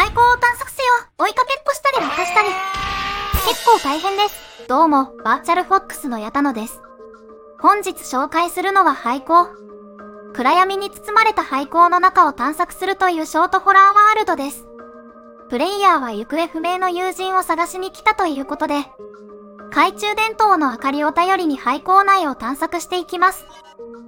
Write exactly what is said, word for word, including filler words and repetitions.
廃校を探索せよ。追いかけっこしたり渡したり。結構大変です。どうも、バーチャルフォックスの矢田野です。本日紹介するのは廃校。暗闇に包まれた廃校の中を探索するというショートホラーワールドです。プレイヤーは行方不明の友人を探しに来たということで、懐中電灯の明かりを頼りに廃校内を探索していきます。